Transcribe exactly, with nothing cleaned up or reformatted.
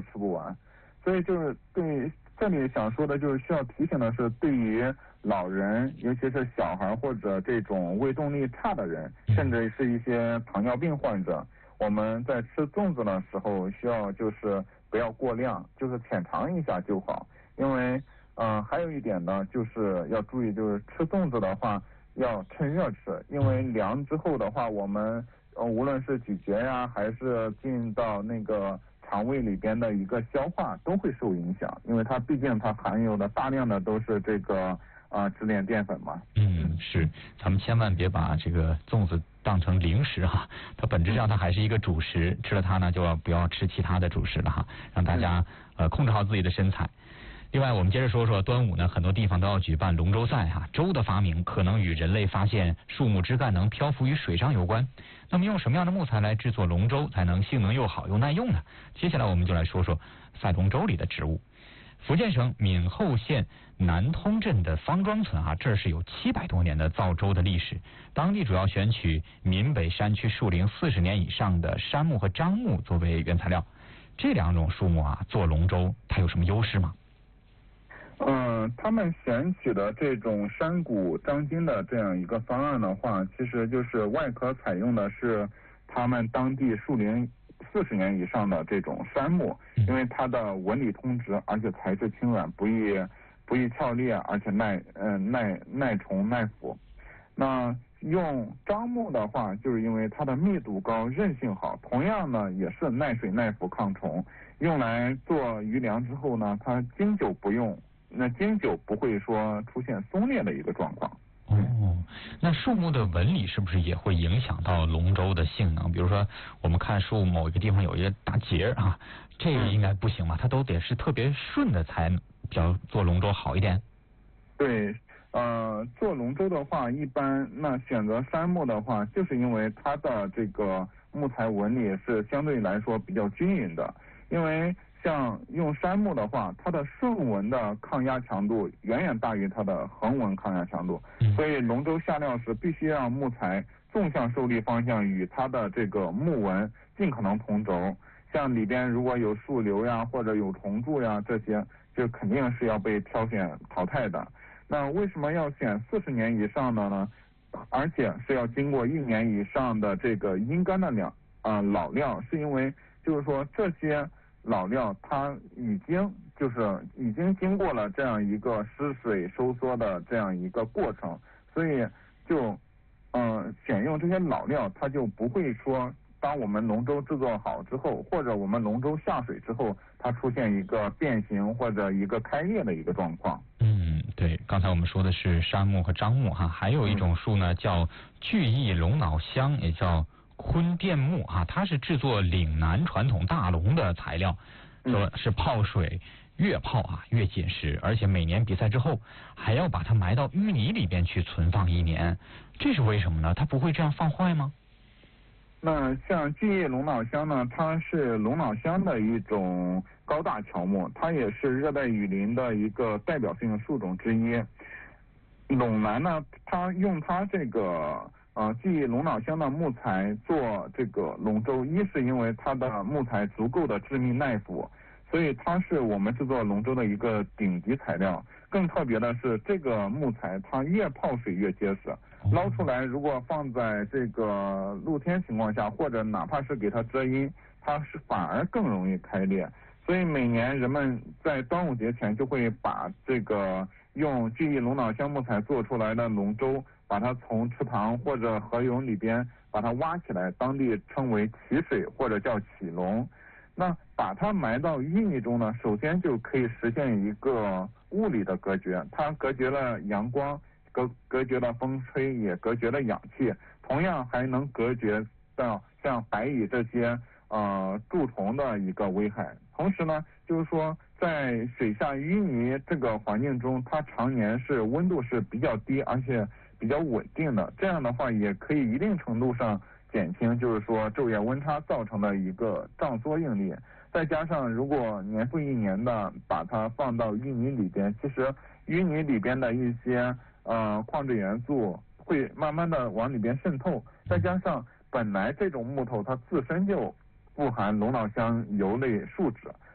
都吃不完。所以就是对这里想说的就是需要提醒的是，对于老人，尤其是小孩或者这种胃动力差的人，甚至是一些糖尿病患者，我们在吃粽子的时候需要就是不要过量，就是浅尝一下就好。因为呃还有一点呢，就是要注意，就是吃粽子的话要趁热吃，因为凉之后的话，我们呃无论是咀嚼呀，还是进到那个肠胃里边的一个消化都会受影响，因为它毕竟它含有的大量的都是这个啊支链淀粉嘛。 嗯，是，咱们千万别把这个粽子当成零食哈，它本质上它还是一个主食，吃了它呢就要不要吃其他的主食了哈，让大家呃控制好自己的身材。另外，我们接着说说端午呢，很多地方都要举办龙舟赛哈。舟的发明可能与人类发现树木枝干能漂浮于水上有关。那么用什么样的木材来制作龙舟才能性能又好又耐用呢？接下来我们就来说说赛龙舟里的植物。福建省闽后县南通镇的方庄村啊，这是有七百多年的造舟的历史。当地主要选取闽北山区树龄四十年以上的杉木和樟木作为原材料。这两种树木啊，做龙舟它有什么优势吗？ 嗯，他们选取的这种山谷张筋的这样一个方案的话，其实就是外壳采用的是他们当地树龄四十年以上的这种杉木，因为它的纹理通直，而且材质轻软，不易不易翘裂，而且耐嗯、呃、耐耐虫耐腐。那用樟木的话，就是因为它的密度高，韧性好，同样呢也是耐水耐腐抗虫，用来做鱼梁之后呢，它经久不用。那经久不会说出现松裂的一个状况。 哦，那树木的纹理是不是也会影响到龙舟的性能？比如说，我们看树某一个地方有一个大节啊，这个应该不行吧？它都得是特别顺的才比较做龙舟好一点。 对，呃，做龙舟的话，一般那选择杉木的话，就是因为它的这个木材纹理是相对来说比较均匀的，因为。像用杉木的话，它的顺纹的抗压强度远远大于它的横纹抗压强度，所以龙舟下料时必须让木材纵向受力方向与它的这个木纹尽可能同轴。像里边如果有树瘤呀，或者有虫蛀呀，这些就肯定是要被挑选淘汰的。那为什么要选四十年以上的呢？而且是要经过一年以上的这个阴干的料啊、呃、老料，是因为就是说这些。老料它已经就是已经经过了这样一个湿水收缩的这样一个过程，所以就嗯、呃、选用这些老料，它就不会说当我们龙舟制作好之后，或者我们龙舟下水之后，它出现一个变形或者一个开裂的一个状况。 嗯，对，刚才我们说的是杉木和樟木哈，还有一种树呢叫巨翼龙脑香，也叫昆甸木啊，它是制作岭南传统大龙的材料，说是泡水越泡啊越紧实，而且每年比赛之后还要把它埋到淤泥里边去存放一年，这是为什么呢？它不会这样放坏吗？ 那像巨翼龙脑香呢，它是龙脑香的一种高大乔木，它也是热带雨林的一个代表性树种之一。陇南呢，它用它这个呃巨翼龙脑香的木材做这个龙舟，一是因为它的木材足够的致密耐腐，所以它是我们制作龙舟的一个顶级材料。更特别的是，这个木材它越泡水越结实，捞出来如果放在这个露天情况下，或者哪怕是给它遮阴，它是反而更容易开裂。所以每年人们在端午节前就会把这个用巨翼龙脑香木材做出来的龙舟，把它从池塘或者河涌里边把它挖起来，当地称为起水或者叫起龙。那把它埋到淤泥中呢，首先就可以实现一个物理的隔绝，它隔绝了阳光，隔隔绝了风吹，也隔绝了氧气，同样还能隔绝到像白蚁这些呃蛀虫的一个危害。同时呢，就是说在水下淤泥这个环境中，它常年是温度是比较低，而且比较稳定的，这样的话也可以一定程度上减轻就是说昼夜温差造成的一个胀缩应力。再加上如果年复一年的把它放到淤泥里边，其实淤泥里边的一些呃矿质元素会慢慢的往里边渗透，再加上本来这种木头它自身就富含龙脑香油类树脂，